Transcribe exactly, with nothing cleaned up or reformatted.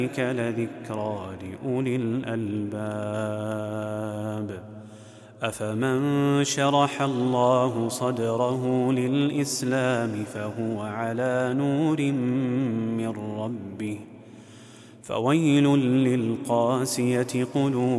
لذكرى لأولي الألباب. أفمن شرح الله صدره للإسلام فهو على نور من ربه فويل للقاسية قلوبهم